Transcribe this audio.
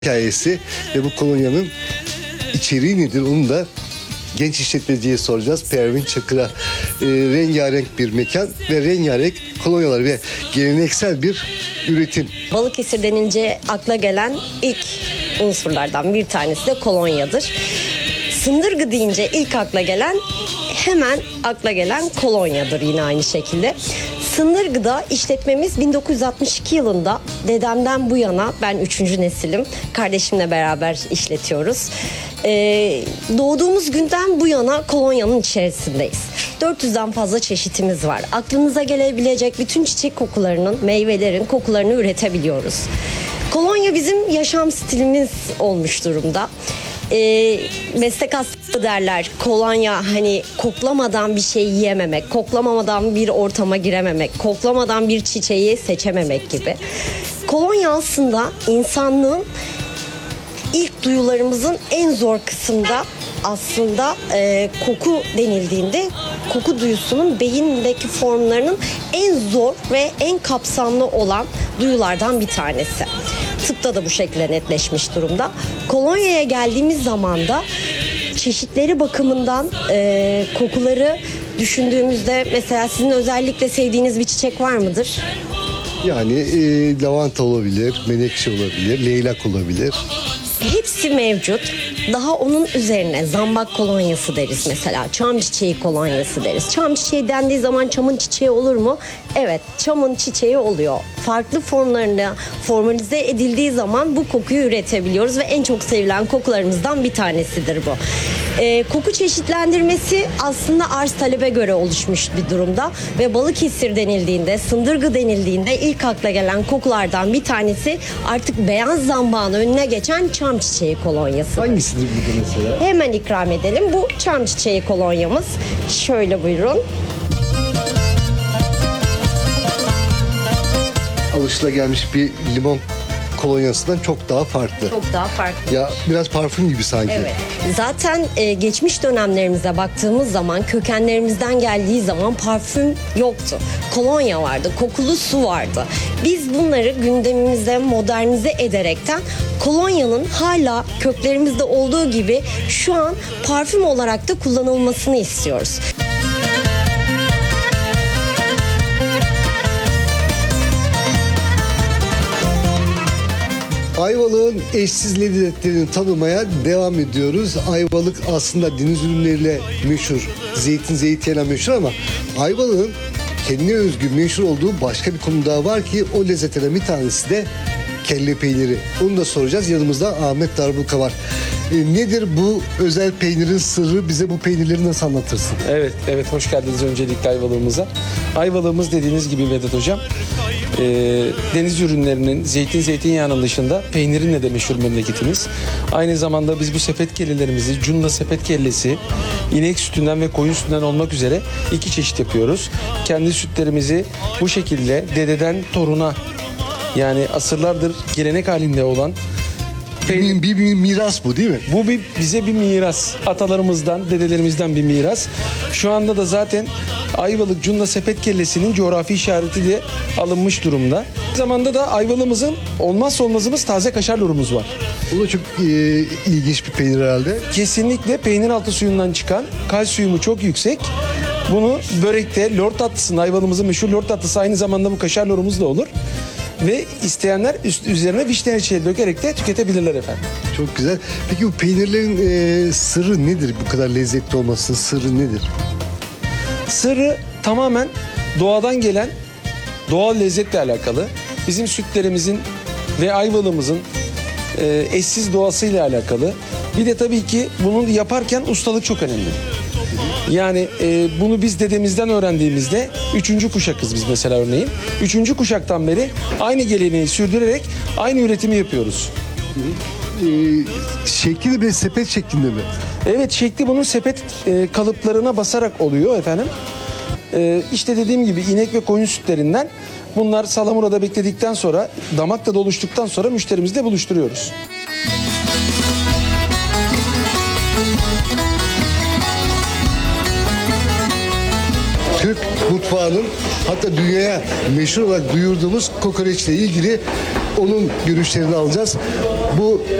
hikayesi ve bu kolonyanın içeriği nedir onu da genç işletmeciye soracağız. Pervin Çakır'a. Rengarenk bir mekan ve rengarenk kolonyalar ve geleneksel bir üretim. Balıkesir denince akla gelen ilk unsurlardan bir tanesi de kolonyadır. Sındırgı deyince ilk akla gelen, hemen akla gelen kolonyadır yine aynı şekilde. Sındırgı'da işletmemiz 1962 yılında dedemden bu yana, ben 3. nesilim, kardeşimle beraber işletiyoruz. Doğduğumuz günden bu yana kolonyanın içerisindeyiz. 400'den fazla çeşitimiz var. Aklınıza gelebilecek bütün çiçek kokularının, meyvelerin kokularını üretebiliyoruz. Kolonya bizim yaşam stilimiz olmuş durumda. Meslek hastalığı derler. Kolonya hani koklamadan bir şey yiyememek, koklamadan bir ortama girememek, koklamadan bir çiçeği seçememek gibi. Kolonya aslında insanlığın ilk duyularımızın en zor kısımda aslında koku denildiğinde koku duyusunun beyindeki formlarının en zor ve en kapsamlı olan duyulardan bir tanesi. Tıpta da bu şekilde netleşmiş durumda. Kolonyaya geldiğimiz zaman da çeşitleri bakımından kokuları düşündüğümüzde mesela sizin özellikle sevdiğiniz bir çiçek var mıdır? Yani lavanta olabilir, menekşe olabilir, leylak olabilir. Hepsi mevcut. Daha onun üzerine zambak kolonyası deriz mesela. Çam çiçeği kolonyası deriz. Çam çiçeği dendiği zaman çamın çiçeği olur mu? Evet, çamın çiçeği oluyor. Farklı formlarına formalize edildiği zaman bu kokuyu üretebiliyoruz ve en çok sevilen kokularımızdan bir tanesidir bu. Koku çeşitlendirmesi aslında arz talebe göre oluşmuş bir durumda ve Balıkesir denildiğinde, Sındırgı denildiğinde ilk akla gelen kokulardan bir tanesi artık beyaz zambağın önüne geçen çam çiçeği kolonyası. Hangisidir burada mesela? Hemen ikram edelim. Bu çam çiçeği kolonyamız. Şöyle buyurun. Alışılagelmiş bir limon kolonyasından çok daha farklı. Çok daha farklı. Ya biraz parfüm gibi sanki. Evet. Zaten geçmiş dönemlerimize baktığımız zaman, kökenlerimizden geldiği zaman parfüm yoktu. Kolonya vardı, kokulu su vardı. Biz bunları gündemimize modernize ederekten kolonyanın hala köklerimizde olduğu gibi şu an parfüm olarak da kullanılmasını istiyoruz. Ayvalık'ın eşsiz lezzetlerini tanımaya devam ediyoruz. Ayvalık aslında deniz ürünleriyle meşhur. Zeytin, zeytinyağıyla meşhur ama Ayvalık'ın kendine özgü meşhur olduğu başka bir konu daha var ki o lezzetlerden bir tanesi de kelle peyniri. Onu da soracağız. Yanımızda Ahmet Darbuka var. Nedir bu özel peynirin sırrı? Bize bu peynirleri nasıl anlatırsın? Evet, hoş geldiniz öncelikle Ayvalık'ımıza. Ayvalık'ımız dediğiniz gibi Vedat Hocam, deniz ürünlerinin, zeytinyağının dışında peynirinle de meşhur memleketimiz. Aynı zamanda biz bu sepet kellelerimizi, cunda sepet kellesi, inek sütünden ve koyun sütünden olmak üzere 2 çeşit yapıyoruz. Kendi sütlerimizi bu şekilde dededen toruna, yani asırlardır gelenek halinde olan Bir miras bu değil mi? bu bize bir miras. Atalarımızdan, dedelerimizden bir miras. Şu anda da zaten Ayvalık Cunda Sepet Kellesi'nin coğrafi işareti diye alınmış durumda. Aynı zamanda da Ayvalık'ımızın olmazsa olmazımız taze kaşar lorumuz var. Bu da çok ilginç bir peynir herhalde. Kesinlikle peynir altı suyundan çıkan, kalsiyumu çok yüksek. Bunu börekte, lor tatlısında, Ayvalık'ımızın meşhur lor tatlısı aynı zamanda bu kaşar lorumuz da olur. Ve isteyenler üzerine vişne reçeli dökerek de tüketebilirler efendim. Çok güzel. Peki bu peynirlerin sırrı nedir? Bu kadar lezzetli olmasının sırrı nedir? Sırrı tamamen doğadan gelen doğal lezzetle alakalı. Bizim sütlerimizin ve Ayvalık'ımızın eşsiz doğasıyla alakalı. Bir de tabii ki bunu yaparken ustalık çok önemli. Yani bunu biz dedemizden öğrendiğimizde 3. kuşakız biz mesela örneğin. 3. kuşaktan beri aynı geleneği sürdürerek aynı üretimi yapıyoruz. Şekli de bir sepet şeklinde mi? Evet, şekli bunun sepet kalıplarına basarak oluyor efendim. İşte dediğim gibi inek ve koyun sütlerinden bunlar salamurada bekledikten sonra, damakta da oluştuktan sonra müşterimizle buluşturuyoruz. Türk mutfağının hatta dünyaya meşhur olarak duyurduğumuz kokoreçle ilgili Onun görüşlerini alacağız. Bu